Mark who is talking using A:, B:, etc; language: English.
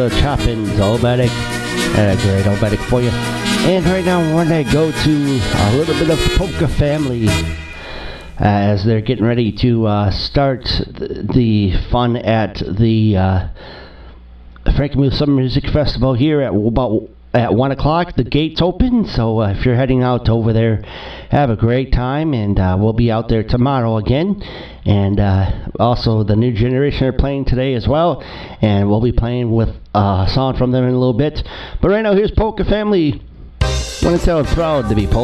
A: Chopping Zolbetic. A great Zolbetic for you. And right now we're going to go to a little bit of Polka Family as they're getting ready to start the fun at the Frankenmuth Summer Music Festival here at 1 o'clock. The gates open, so if you're heading out over there, have a great time, and we'll be out there tomorrow again. And also the New Generation are playing today as well, and we'll be playing with a song from them in a little bit. But right now, here's Polka Family. Want to tell proud to be Polka.